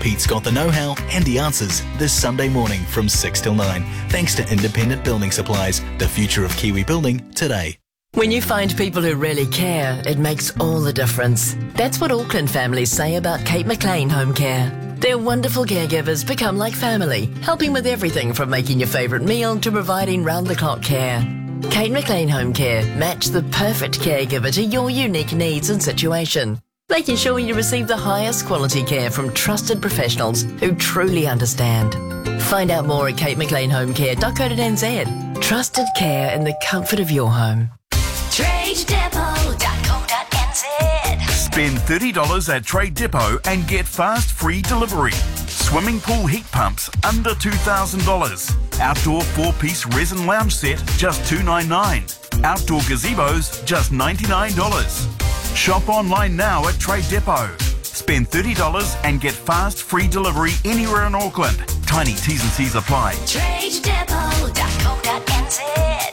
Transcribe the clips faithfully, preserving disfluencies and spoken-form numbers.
Pete's got the know-how and the answers this Sunday morning from six till nine. Thanks to Independent Building Supplies, the future of Kiwi building today. When you find people who really care, it makes all the difference. That's what Auckland families say about Kate McLean Home Care. Their wonderful caregivers become like family, helping with everything from making your favourite meal to providing round-the-clock care. Kate McLean Home Care match the perfect caregiver to your unique needs and situation, making sure you receive the highest quality care from trusted professionals who truly understand. Find out more at kate mclean home care dot co dot n z. Trusted care in the comfort of your home. trade depot dot co dot n z. Spend thirty dollars at Trade Depot and get fast free delivery. Swimming pool heat pumps under two thousand dollars. Outdoor four-piece resin lounge set just two hundred ninety-nine dollars. Outdoor gazebos just ninety-nine dollars. Shop online now at Trade Depot. Spend thirty dollars and get fast free delivery anywhere in Auckland. Tiny T's and C's apply. trade depot dot co dot n z.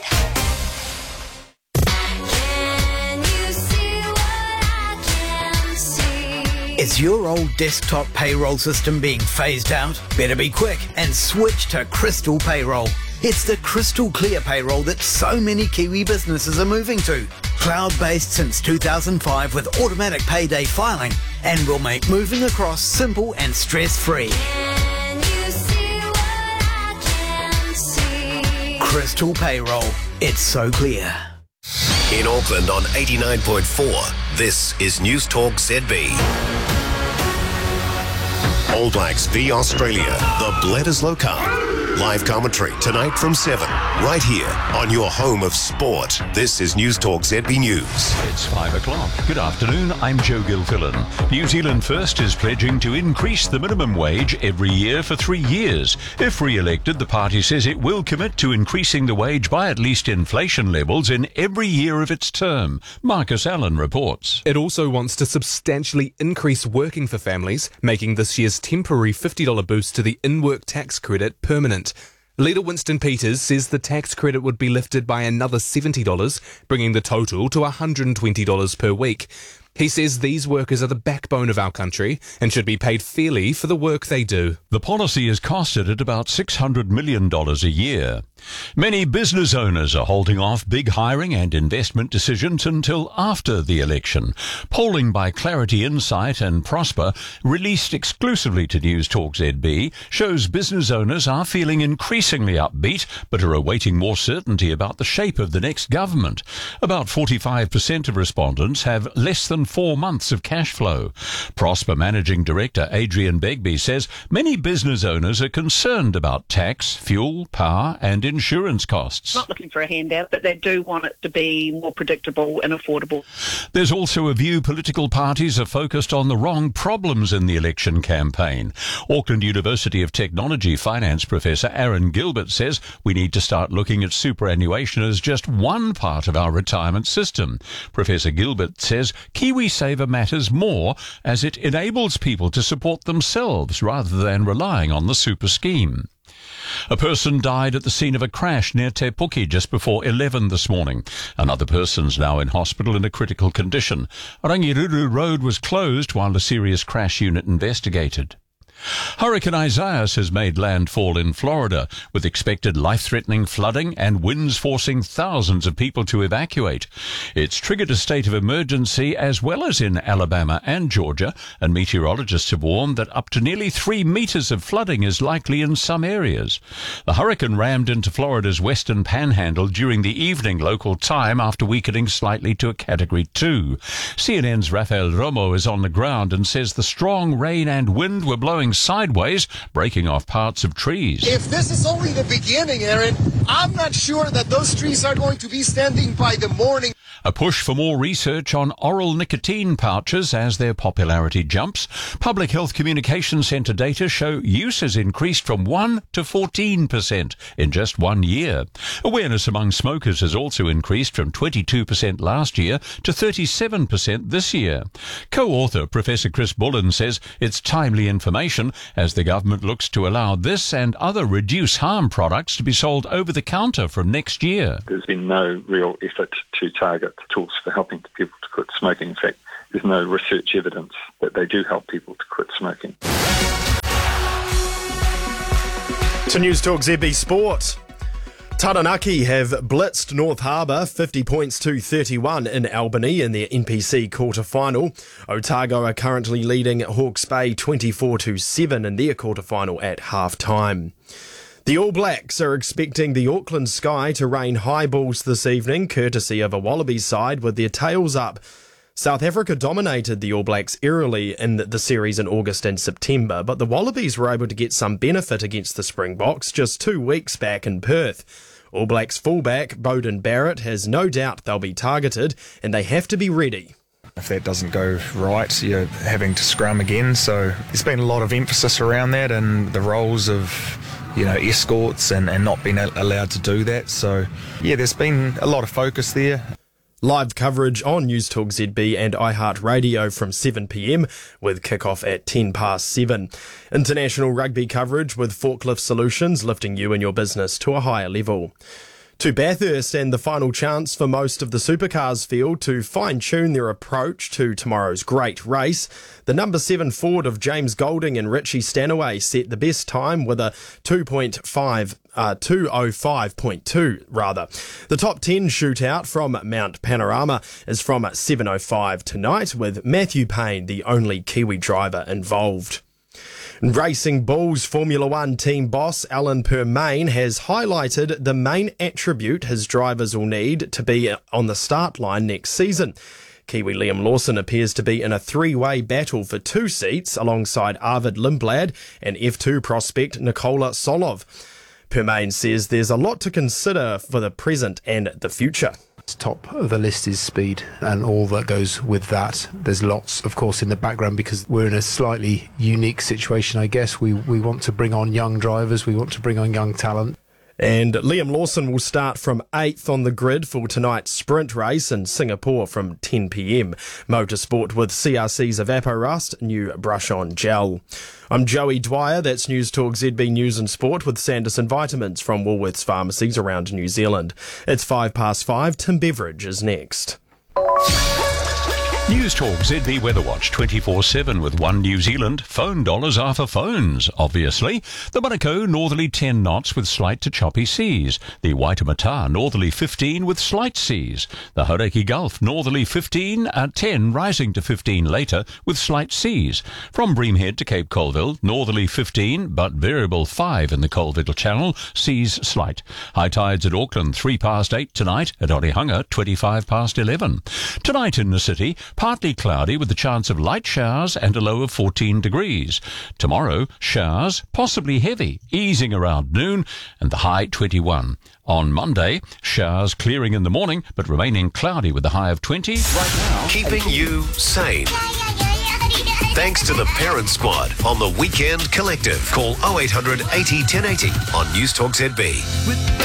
Is your old desktop payroll system being phased out? Better be quick and switch to Crystal Payroll. It's the crystal clear payroll that so many Kiwi businesses are moving to. Cloud-based since two thousand five with automatic payday filing, and will make moving across simple and stress-free. Crystal Payroll. It's so clear. In Auckland on eighty-nine point four, this is News Talk Z B. All Blacks v Australia, the Bledisloe Cup. Live commentary tonight from seven, right here on your home of sport. This is News Talk Z B News. It's five o'clock. Good afternoon, I'm Joe Gilfillan. New Zealand First is pledging to increase the minimum wage every year for three years. If re-elected, the party says it will commit to increasing the wage by at least inflation levels in every year of its term. Marcus Allen reports. It also wants to substantially increase working for families, making this year's temporary fifty dollars boost to the in-work tax credit permanent. Leader Winston Peters says the tax credit would be lifted by another seventy dollars, bringing the total to one hundred twenty dollars per week. He says these workers are the backbone of our country and should be paid fairly for the work they do. The policy is costed at about six hundred million dollars a year. Many business owners are holding off big hiring and investment decisions until after the election. Polling by Clarity Insight and Prosper, released exclusively to News Talk Z B, shows business owners are feeling increasingly upbeat but are awaiting more certainty about the shape of the next government. About forty-five percent of respondents have less than four months of cash flow. Prosper Managing Director Adrian Begbie says many business owners are concerned about tax, fuel, power and insurance costs. Not looking for a handout, but they do want it to be more predictable and affordable. There's also a view political parties are focused on the wrong problems in the election campaign. Auckland University of Technology finance professor Aaron Gilbert says we need to start looking at superannuation as just one part of our retirement system. Professor Gilbert says KiwiSaver matters more as it enables people to support themselves rather than relying on the super scheme. A person died at the scene of a crash near Te Puke just before eleven this morning. Another person's now in hospital in a critical condition. Rangiruru Road was closed while a serious crash unit investigated. Hurricane Isaias has made landfall in Florida, with expected life-threatening flooding and winds forcing thousands of people to evacuate. It's triggered a state of emergency as well as in Alabama and Georgia, and meteorologists have warned that up to nearly three metres of flooding is likely in some areas. The hurricane rammed into Florida's western panhandle during the evening local time after weakening slightly to a Category two. C N N's Rafael Romo is on the ground and says the strong rain and wind were blowing sideways, breaking off parts of trees. If this is only the beginning, Aaron, I'm not sure that those trees are going to be standing by the morning. A push for more research on oral nicotine pouches as their popularity jumps. Public Health Communications Centre data show use has increased from one to fourteen percent in just one year. Awareness among smokers has also increased from twenty-two percent last year to thirty-seven percent this year. Co-author Professor Chris Bullen says it's timely information as the government looks to allow this and other reduce harm products to be sold over the counter from next year. There's been no real effort to target tools for helping people to quit smoking. In fact, there's no research evidence that they do help people to quit smoking. To News Talk Z B Sport. Taranaki have blitzed North Harbour fifty points to thirty-one in Albany in their N P C quarter-final. Otago are currently leading Hawke's Bay twenty-four to seven in their quarter-final at half-time. The All Blacks are expecting the Auckland sky to rain high balls this evening, courtesy of a Wallabies side with their tails up. South Africa dominated the All Blacks eerily in the series in August and September, but the Wallabies were able to get some benefit against the Springboks just two weeks back in Perth. All Blacks fullback Beauden Barrett has no doubt they'll be targeted and they have to be ready. If that doesn't go right, you're having to scrum again, so there's been a lot of emphasis around that and the roles of, you know, escorts and, and not being allowed to do that. So, yeah, there's been a lot of focus there. Live coverage on News Talk Z B and iHeartRadio from seven p m with kick-off at ten past seven. International rugby coverage with Forklift Solutions lifting you and your business to a higher level. To Bathurst and the final chance for most of the supercars field to fine-tune their approach to tomorrow's great race. The number seven Ford of James Golding and Richie Stanaway set the best time with a two point five, uh, two oh five point two rather. The top ten shootout from Mount Panorama is from seven oh five tonight with Matthew Payne the only Kiwi driver involved. Racing Bulls Formula One team boss Alan Permain has highlighted the main attribute his drivers will need to be on the start line next season. Kiwi Liam Lawson appears to be in a three-way battle for two seats alongside Arvid Lindblad and F two prospect Nikola Solov. Permain says there's a lot to consider for the present and the future. Top of the list is speed and all that goes with that. There's lots, of course, in the background because we're in a slightly unique situation, I guess. We we want to bring on young drivers, we want to bring on young talent. And Liam Lawson will start from eighth on the grid for tonight's sprint race in Singapore from ten p m. Motorsport with C R C's Evaporust, new brush-on gel. I'm Joey Dwyer, that's News Talk Z B News and Sport with Sanderson Vitamins from Woolworths pharmacies around New Zealand. It's five past five, Tim Beveridge is next. News Talk Z B Weather Watch twenty-four seven with One New Zealand. Phone dollars are for phones, obviously. The Manukau northerly ten knots with slight to choppy seas. The Waitemata northerly fifteen with slight seas. The Hauraki Gulf northerly fifteen at ten rising to fifteen later with slight seas. From Breamhead to Cape Colville northerly fifteen but variable five in the Colville Channel, seas slight. High tides at Auckland three past eight tonight, at Orihanga twenty-five past eleven. Tonight in the city, partly cloudy with the chance of light showers and a low of fourteen degrees. Tomorrow, showers, possibly heavy, easing around noon, and the high twenty-one. On Monday, showers clearing in the morning, but remaining cloudy with the high of twenty. Right now, keeping you sane. Thanks to the Parent Squad on the Weekend Collective. Call oh eight hundred eighty ten eighty on News Talk Z B.